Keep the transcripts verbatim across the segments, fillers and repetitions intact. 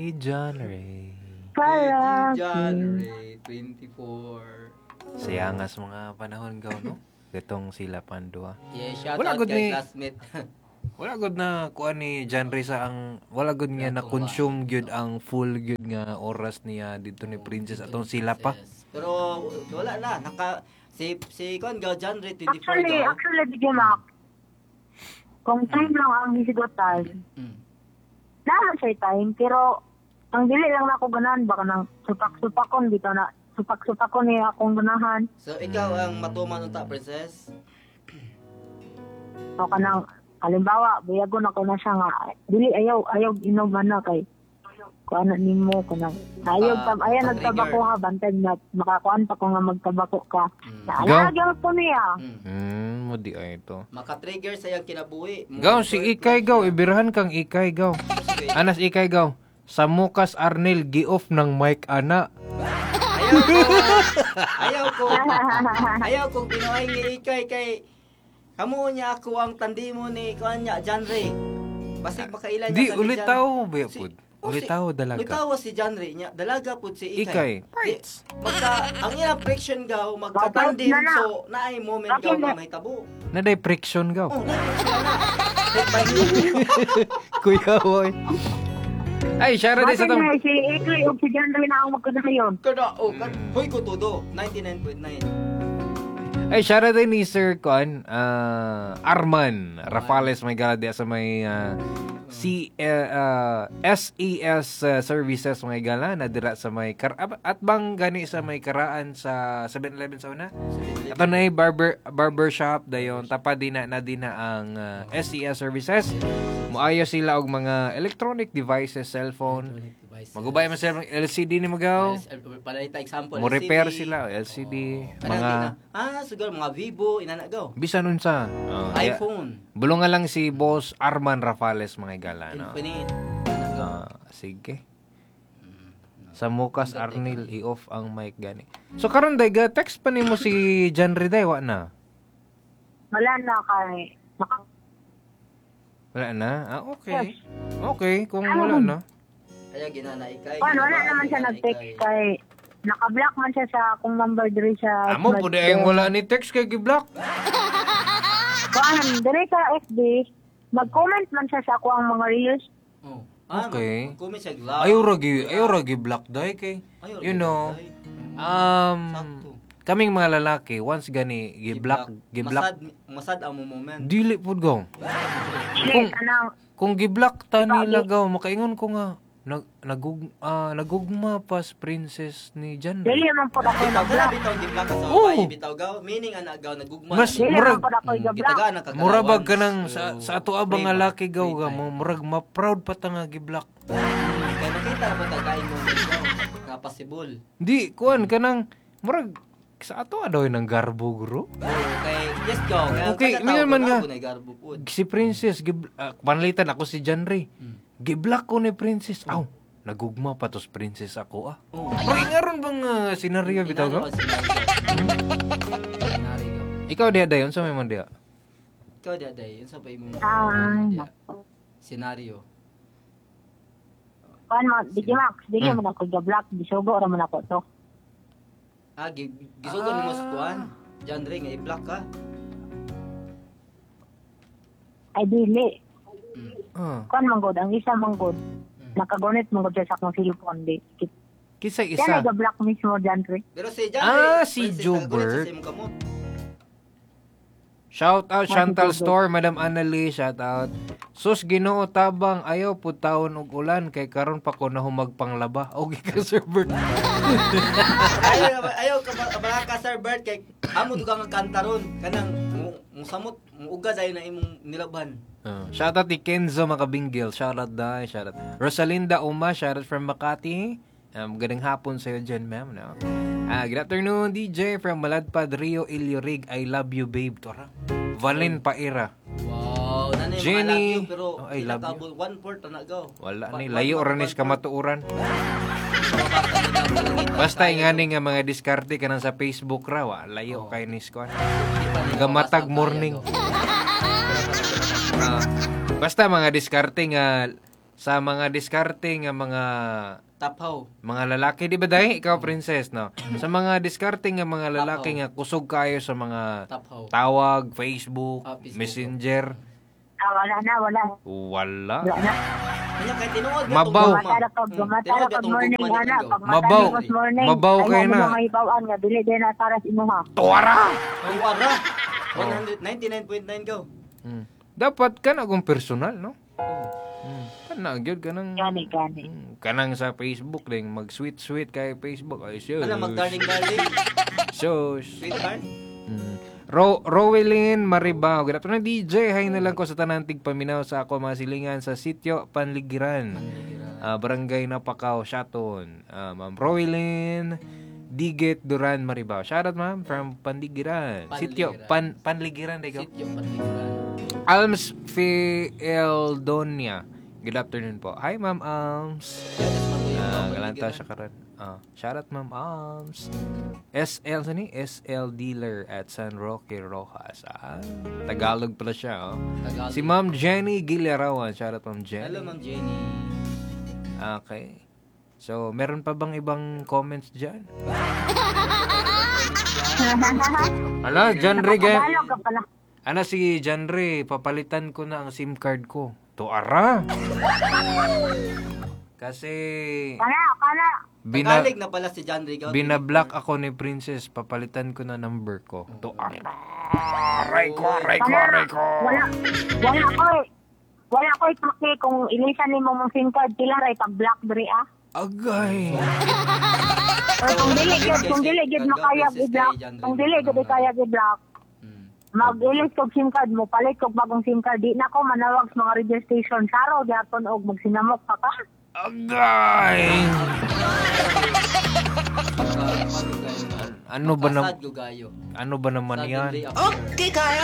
John Ray. Para John Ray, twenty-four. Sayangas mga panahon gaw, no? Gatong sila pandua. Yeah, shout Wala out gud kay ni- classmate. Wala gud na kuan ni John Ray sa ang wala gud nga na consume gyud ang full gyud nga oras niya dito ni Princess atong sila pa. Yes. Pero wala na, naka si si kon gaw John Ray twenty-four Actually, gaw. actually, di Mac. Kung time lang ang hisigotan, Mm. naman siya time, pero ang dili lang na ako ganahan, baka nang supak-supakon dito na, supak-supakon niya akong ganahan. So ikaw ang matuman unta, Princess. O kanang, halimbawa, buyagon ako na siya nga, dili ayaw, ayaw inuman na kay, kuan na nimo, kanang, ayaw, Ah, uh, ayaw trigger. nagtabako ha, bantay na, makakuan pa ko nga magtabako ka. Mm. Naalagyan ko niya. Mm. Hmm, mo di ay ito. Maka-trigger sa iyang kinabuhi. Gaw si Ikay gaw, ibirahan kang Ikay gaw. Anas Ikay gaw. Sa mukas Arnel gi-off ng mic ana. Ayaw ko. Ayaw ko. Ayaw ko binuhay ni Ikay kay kamo niya ako ang tandimo ni kuan niya John Ray. Basig makailan niya Di sa ulit John- tao ba Si- pud. Oh, Ulit si- tao dalaga. Bitawa si John Ray niya, dalaga pud si Ikay. Ikay. Di, magka ang iyang friction gaw magka-tandem Na na. so naay moment gaw Bakit na na- may tabo. Naday friction gaw. Oh, naay friction na. Hit by hit. Kuya boy. Ay, shara day sa Bakit tong. na si Ikli o si John Ray na ang magkadayon? Kada oh, kad, Mm. hoy ko todo, ninety-nine point nine. Ay, shara day ni Sir Con, ah, Arman Rafales may galadi sa may ah, C uh, uh, S E S uh, services mga gala na dira sa may kar at bang gani sa may karaan sa seven eleven sa una. Ato na yung barber barber shop dayon tapad din na na din na ang uh, S E S services. Moayo sila og mga electronic devices, cellphone. Magubay man sila ng L C D ni magaw. Palita example. Mo repair L C D. sila L C D, Kanang mga di na. Ah, siguro mga Vivo inana gaw. bisan unsa. Oh, kaya- iPhone, Bulong nga lang si Boss Arman Rafales mga gala no. Infinite. inana gaw. Ah, sige. Sa mukas Arnil i-off ang mic gani. So karon day ga text pa nimo si John Riday wa na. Wala na kay, maka- Wala na. Ah okay. Okay kung wala na. Kaya ginana Ikay. Paano, wala naman siya nag-text kay, naka-block man siya sa akong number diri sa... Amo pud ay wala ni text kay gi-block. Paano, diri sa F B, mag-comment man siya sa ako ang mga reels. Oh. Ah, Okay. mag- comment siya glaw. Ayaw ra gi ayaw ra gi-block day kay. Ayaw, You di know, ba, Tay? um Sakto. kaming mga lalaki once gani gi-block gi-block Masad, masad ang mo moment. dili pud gaw. Please, anang, Kung gi-block ta nila gaw makaingon ko nga nag nagug ah, nagugma pas princess ni John. dili man po ako Bitaw ka nag-block. bitaw di ka sa Oo. bahay bitaw gaw. Meaning ana gaw nagugma. Mas- Dili Murag- man po ako nag-block. Gitaga na kagalawan. Murabag ka nang sa, So, sa ato abang nga pray laki time, gaw pray ga time. mo murag ma-proud pa ta nga gi-block. Kaya nakita na po tagay mo gaw. Nga possible. Di kuan kanang murag sa ato daw nang garbo guro. Kay yes gaw. Kaya Okay, kada mingan tao man nga. ko na garbo po. Si princess gi uh, panlitan ako si John Ray. Hmm. Gi-block ko ni princess. Aw, nagugma pa tos princess ako ah. Oh. Murag ngaron bang uh, senaryo bitaw gaw? Ikaw diha dayon sa may man diha. Ikaw di aday, yun sa pa imong Ah, senaryo. paano, di Max, dili Hmm. man ako nag-block, bisugo ra man ako to. Ah, gi- gisugo ni mo sa kuan. John Ray nga i-block ka. Ay, dili. Mm. Ah, Kuan man gud, ang isa man gud, nakagunit man gud siya sa akong cellphone, di. kisa Kaya isa. nag-block mismo, John Ray. Pero si John Ah, Ray, si princess, Jobert. nakagulit siya sa imong kamot. Shout out Chantal Sige. Store, Madam Annalie, shout out. Sus Ginoo tabang ayaw pud taon og ulan kay karon pa ko nahumag panglaba. Okay ka Sir Bert. ayaw, ayaw ka ba ba ka Sir Bert kay amo dugang ang kantaron kanang mo mo samot mo uga dayon na imong nilaban. Uh, shout out ni Kenzo Makabinggil, shout out dai, shout out. Rosalinda Uma, shout out from Makati. Um, magandang hapon sa iyo dyan, ma'am. No? Ah, good afternoon, D J from Maladpad, Rio Iliorig. I love you, babe. Tora. Valen Paira. Wow, nanay Jenny. mga love you, pero Oh, I love you. one fourth na go. Wala One- ni one- layo one- oranis one- ka matuuran. Basta ingani nga mga diskarte ka nang sa Facebook ra, wa layo kay nis ko. Gamatag morning. Ah, basta mga diskarte nga sa mga diskarte nga mga Taphaw. mga lalaki, di ba dahil ikaw princess, no? Sa mga diskarte nga mga lalaki nga kusog kayo sa mga Taphaw. tawag, Facebook, Ah, Facebook. Messenger. Ah, wala na, wala. Wala. Wala na. Kanya kay tinuod ka Mabaw. tong gugma. Matara pag Hmm, gumatara tinuod ka pag tong morning gugma ni ana, Tanggaw. pag Mabaw. matara pag morning. Mabaw ay, kayo ano na. mo mahibawaan nga dili din na para sa imo ha. Tuwara! Ang wara. one ninety-nine point nine go. Hmm. Dapat ka na kung personal, no? Oh. Hmm. Kana, gyud kanang Gani, gani. Hmm. kanang sa Facebook ding mag sweet sweet kay Facebook ay sure. Ano mag darling darling? So, Sweetheart? Mm. Ro Rowelyn Maribao. Good afternoon, D J. Hay na lang ko sa tanang tigpaminaw sa ako masilingan sa sitio Panligiran. Ah, Barangay Napakaw, Shaton. Ah, Ma'am Rowelyn Digit Duran Maribao. Shout out, ma'am, from Panligiran. Sitio Pan Panligiran. Dego. Sityo Panligiran. Alms Fieldonia. Good afternoon po. Hi, Ma'am Alms. Ah, galanta siya karon. Ah, shout out, Ma'am Alms. S L sa ni S L dealer at San Roque Rojas. Ah, Tagalog pala siya, oh. Tagalog. Si Ma'am Jenny Gilarawan. Shout out, Ma'am Jenny. Hello, Ma'am Jenny. Okay. So, meron pa bang ibang comments dyan? Ala, John Ray. ga- Tagalog ka pala. Ano si John Ray, papalitan ko na ang SIM card ko. Tuara. Kasi Kana, kana. bina, Tagalig na pala si John Rigaw. binablock ako ni Princess, papalitan ko na number ko. Tuara. Aray ko, aray ko, Kana. aray ko. Wala. Wala ko eh. Wala ko ipaki kung ilisan ni mo mong SIM card sila ray pag black diri ah. Agay. Pero kung dili gid, kung dili gid makayag i-block, kung dili gid kaya i-block, Hmm. mag-ilis kog SIM card mo, palit kog bagong SIM card. Di na ko manawag sa mga radio station. Saro, gyapon og magsinamok pa ka. Agay. Ano ba na, Kasad gugayo. ano ba naman yan? Okay kayo.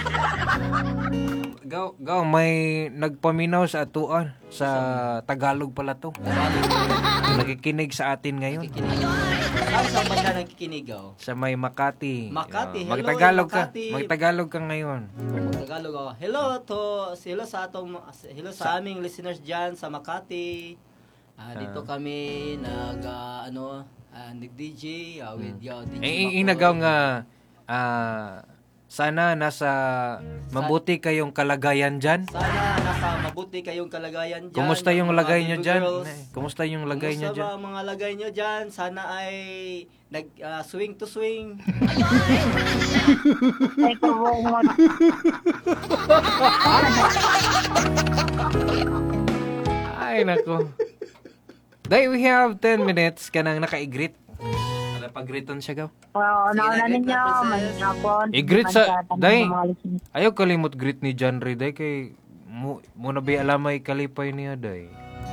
Gaw, gaw, may nagpaminaw sa atuan. Sa Tagalog pala to. Nakikinig sa atin ngayon. Saan sa banda nagkikinig oh? Sa may Makati. Makati, Ah, hello, Magtagalog ka. Makati. Magtagalog ka ngayon. Tagalog ako. Hello to, hello sa atong hello sa aming listeners diyan sa Makati. Ah, dito kami nag ah, ano, uh, nag-D J uh, with yo D J. Eh, Makoy. inagaw nga, ah, sana nasa mabuti kayong kalagayan dyan. Sana nasa mabuti kayong kalagayan diyan. Kumusta yung lagay nyo dyan? Kumusta yung lagay nyo Kumusta dyan? ba ang mga lagay nyo dyan? Sana ay nag ah, swing to swing. Ay, kung mo na. Ay, nako. Day, we have ten minutes ka nang naka-igrit. Wala pag-griton siya, gaw. Oo, Sige, nauna nag-greet ninyo, na, princess. manapon. I-greet sa- Day. Mga listeners. Ayaw kalimot grit ni John Ray, day, kay mo, mo na ba alamay kalipay niya, day.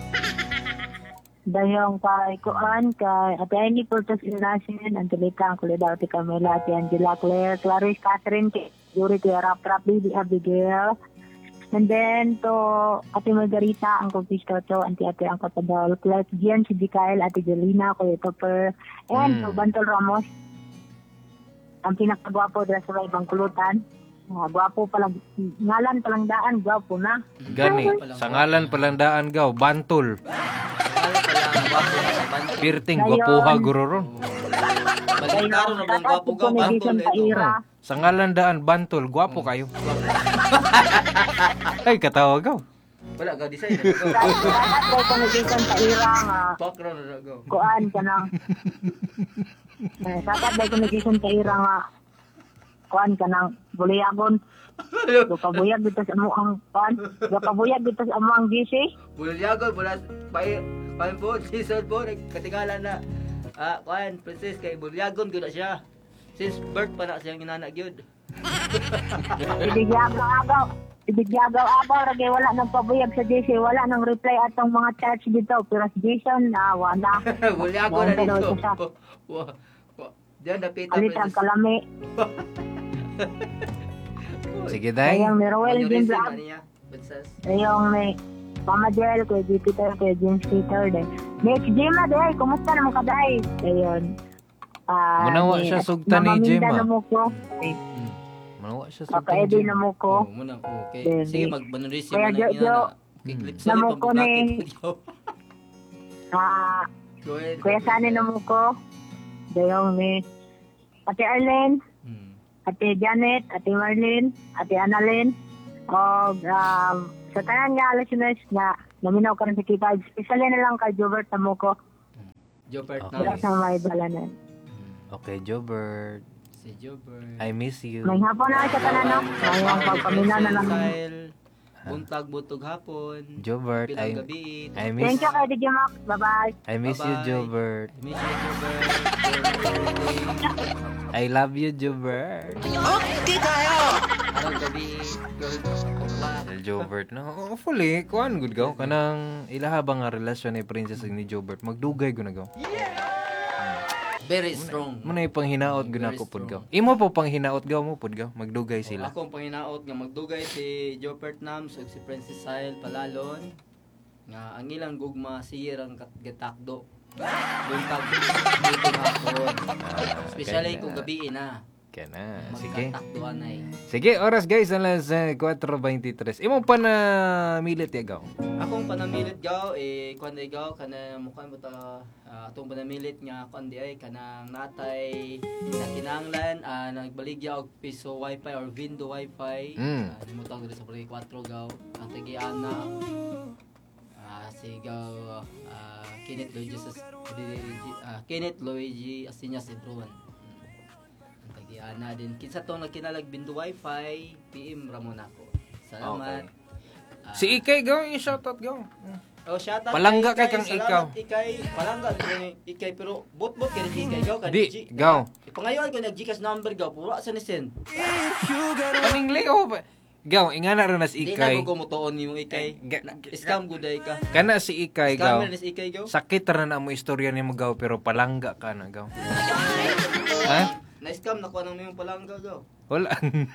Dayong kay Kuan, kay Ate Annie Portos Inasin, Angelita, ang Kulida, Ate Camila, Ate Angela, Claire, Clarice, Catherine, kay Yuri, kay Rap Rap, Baby Abigail. And then to Ate Margarita, ang Pistoto, Ate Ate, ang Katadol, Claire, Gian, si Dikael, Ate Jelina, Kuya Topper, and to Mm. Bantol Ramos. Ang pinakagwapo dahil sa ibang kulutan. Uh, gwapo palang, ngalan palang daan, gwapo na. Gani, sa ngalan palandaan, gaw, Bantol. Wala pala ang gwapo na sa banda. Pirting, Ngayon. gwapuha, guroron. Magkakaroon na bang gwapo ka bantol ito. Paira. Sa ngalan daan, Bantol, gwapo kayo. Ay, katawa, gaw. Wala ka design na go. Dapat ko communication sa ira nga Background na go. kuan ka nang eh, dapat may communication sa ira nga kuan ka nang buliyagon. Gapabuyag dito sa amo ang kuan. Gapabuyag dito sa amo ang G C. Bulyagon, bulas, pay, pay po, season po, nagkatingala na. Ah, kuan, princess, kay Bulyagon, gud na siya. Since birth pa na siyang inanak yun. Ibigyagaw agaw. Ibigyagaw agaw ragay wala nang pabuyag sa G C, wala nang reply atong mga chats dito. Pero si Jason na wala. Bulyagon na Wala dito. siya. Wa- wa- Diyan, napita, Alit ang princess. kalami. Sige, day. Ayang ni Roel Manurisin din na vlog. niya, princess. Ayong may Mama Jel, kay Jupiter, kay James Peter, de. Next Jema, de, kumusta naman ka, day? Ayun. Ah, Manawa ni- siya sugta ni Mamaminda Jema. na mo ko. Eh, Manawa siya sa Papa Eddie na mo Oh, ko. muna, okay. Then, Sige, eh, mag-manurisin Kaya mo na Jo, niya Jo, na. Kiklip sa Namo lip ko ni- pag Ah, Go ahead. Kuya Sani na mo ko. Dayong ni Ate Arlene, Hmm. Ate Janet, Ate Marlene, Ate Annalyn, o um, sa tanan nga listeners na naminaw ka rin sa kita, especially na lang kay Jobert na mo ko. Jobert Okay. Wala Nams. sa may balanan. Okay, Jobert. Si Jobert. I miss you. May hapon na sa tanan, no? Ngayong pagpaminaw na lang. Style. Buntag, butog hapon. Jobert, Pilang I, gabi. I miss Thank you kay D J Max. Bye-bye. I miss you, Bye-bye. Jobert. Miss you, Jobert. Your birthday. I love you, Jobert. Arang gabi. Girl, o'clock. Jobert, no? Hopefully, kuhan good gaw. Kanang ilahabang nga relasyon ni Princess ni Jobert. Magdugay ko na gaw. Very strong. Muna yung panghinaot guna Very ko pud gaw. strong. Imo po panghinaot gaw mo pud gaw. Magdugay Oh, sila. ako ang panginaot nga magdugay si Jobert Nams ug si Princess Sile palalon nga ang ilang gugma siyer ang kat- gatakdo. Buntag dito hapon. Especially kaya- kung gabi na. Kaya na. Sige. Magkatakduan ay. Sige, oras guys, alas uh, four twenty-three. Imo pa na milit ya gaw. Akong panamilit gaw eh kuan day gaw kana mukha mo ta ah, atong panamilit nga kuan di ay kanang natay nakinanglan ah, nagbaligya og piso wifi or Vindo wifi. Mm. Ah, mo tawag diri sa Puri four gaw ang tigiana. Ah si gaw ah, Kenneth Luigi sa ah, Kenneth Luigi Asinya Cedron. Ang tigiana din kinsa tong nagkinalag Vindo wifi P M Ramon ako. Salamat. Okay. Ah, Si Ikay gaw, i-shoutout gaw. Oh, shout out Palangga kay kay kang Ikay. ikaw. Salamat, Ikay. Palangga kay Ikay pero bot-bot kay ni Ikay gaw kan Di, gaw. Ipangayon ko nag Gcash number gaw puro sa ni send. Kaningli oh. ba- Gaw, ingana rin na si Di na Ikay. ko mutuon ni mong Ikay. Ga- Na- Scam gud ay ka. Kana si Ikay gaw. Scam ni si Ikay gaw. Sakit ra na mo istorya ni mo gaw pero palangga ka na gaw. Ha? Na scam na ko nang imong palangga gaw. Wala.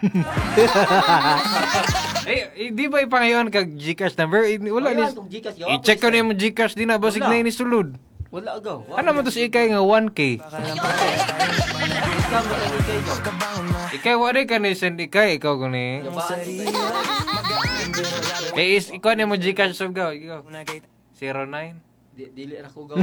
eh, eh, di ba ipangayon kag Gcash number? Eh, wala ni. Wala tong Gcash gaw. I-check ko na yung Gcash din na basig Wala. na ini sulod. Wala gaw. Ano mo to si Ikay nga one K? Scam mo kay Ikay gaw. Ikay wala ka ni send Ikay ikaw ko ni. Gabaan Ikay. Eh is ikaw ni mo Gcash sub gaw. Ikaw. zero nine. Di dili ra ko gaw.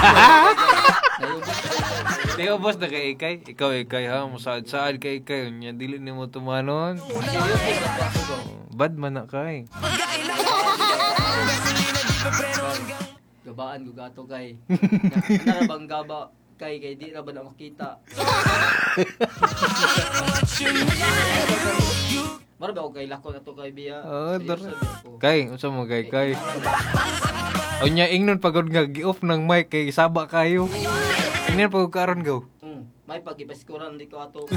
Di boss na kay Ikay. Ikaw Ikay ha, musaad-saad kay Ikay. Nya dili ni mo tumanon. Bad man na kay. Gabaan ko gato kay. Narabang gaba kay kay di ra ba na makita. Mara ba ko kay lako na to kay biya. Oh, Seryoso dar. ba ako? Kay, unsa mo kay Kay? Unya ingnon pagod nga gi-off ng mic kay saba kayo. Ingnon pagod karon gaw. Mm, may pagipaskuran di ko ato.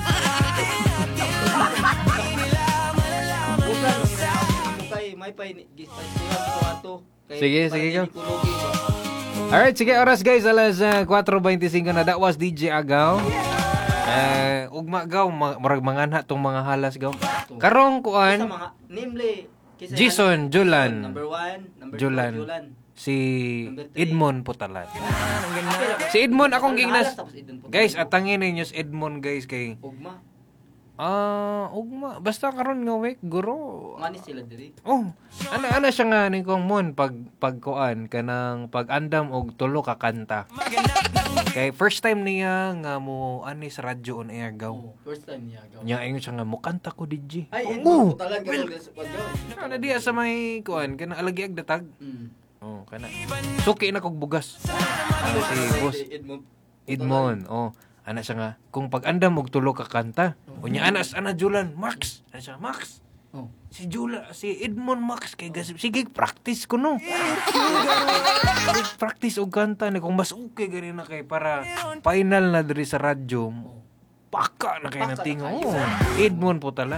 Bukan kay may pa gipaskuran ko ato. Kay Sige, para sige, di go. ko lugi ba. Alright, sige oras guys, alas uh, four twenty-five na. That was D J Agaw. Eh, ugma gaw, ma- murag manganha tong mga halas gaw. Karong Sa kuan mga namely kisa Jason Julan. number one, number Julan. two, Julan. Si Number three. Edmond Putalan. Si Edmond akong gingnas. Tapos Edmond po. Guys, atangin ninyo si Edmond guys kay Ugma. ah ugma basta karon nga week guro. Mani sila diri. Oh, ana ana siya nga ni kong mon pag pagkuan kanang pag-andam og tulo ka kanta. Kay first time niya nga mo ani sa radyo on air gaw. Oh, first time niya gaw. Nya ingon siya nga mo kanta ko D J. Ay, Oo. Edmond po talaga sa paggaw. Ana diya sa may kuan kana alagi ag datag. Mm. Oh, kana. Suki na kog bugas. Ano si boss Edmond. Edmond. Oh, ana siya nga kung pag-andam og tulo ka kanta. Unya anas ana Julan Max. Ana siya Max. Oh. Si Jula, si Edmond Max kay gasip. Sige, practice ko no. Practice og kanta ni kung mas okay gani na kay para final na diri sa radyo. Paka na kay natingo. Oh, Edmond po talan.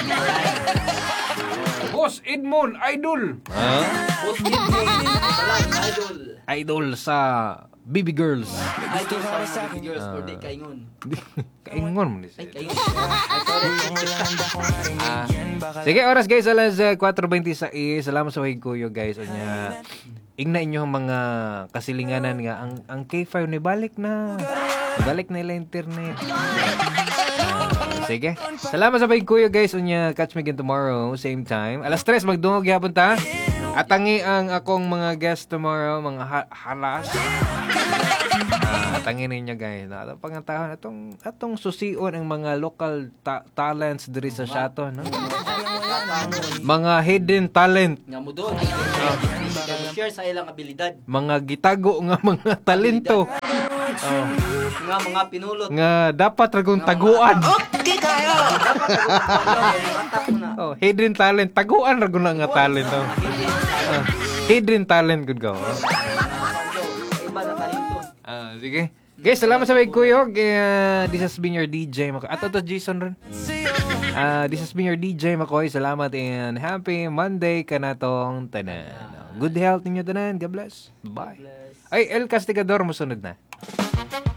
Boss Edmond idol. Ha? Boss Edmond. Talang idol. Idol sa Baby Girls. Idol sa mga baby girls for di kaingon. Kaingon mo ni Ay, siya. kaingon. Ay, sorry. Ah, sige, oras guys, alas uh, four twenty-six. Salamat sa way kuyo guys. Unya, ingna inyo ang mga kasilinganan nga ang ang K five ni balik na. Balik na ila internet. Ah, sige. Salamat sa way kuyo guys. Unya, catch me again tomorrow, same time. Alas tres magdungog gyapon ta. Atangi ang akong mga guest tomorrow, mga ha- halas. Ah, atangin ninyo guys. Na atong pangantahon atong atong susion ang mga local ta- talents diri sa Shato, no? Mga hidden talent, Nga mo doon. Share sa ilang abilidad. mga gitago nga mga talento. Oh, Nga mga pinulot. nga dapat ragong taguan. Okay kayo! Dapat atak mo na. Oh, hidden talent, taguan ra guna nga talent. Oh. Ah, hidden talent gud go. Iba na talento. Ah, sige. Guys, salamat sa may kuyog. Uh, this has been your D J Makoy. Ato to Jason rin. Uh, this has been your D J Makoy. Salamat and happy Monday kanatong tanan. Good health ninyo tanan. God bless. Bye. Ay, El Castigador, musunod na.